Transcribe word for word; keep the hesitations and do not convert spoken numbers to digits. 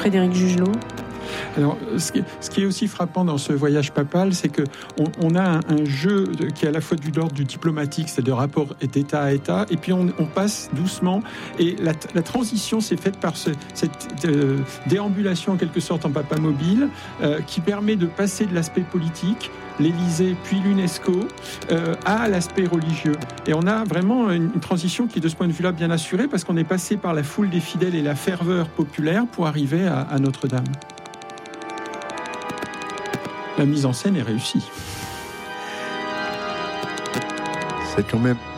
Frédéric Jugelot. Alors, ce qui, est, ce qui est aussi frappant dans ce voyage papal, c'est qu'on on a un, un jeu de, qui est à la fois du l'ordre du diplomatique, c'est de rapport d'État à État, et puis on, on passe doucement. Et la, la transition s'est faite par ce, cette euh, déambulation en quelque sorte en papa mobile, euh, qui permet de passer de l'aspect politique, l'Élysée puis l'UNESCO, euh, à l'aspect religieux. Et on a vraiment une, une transition qui est de ce point de vue-là bien assurée, parce qu'on est passé par la foule des fidèles et la ferveur populaire pour arriver à, à Notre-Dame. La mise en scène est réussie. C'est quand même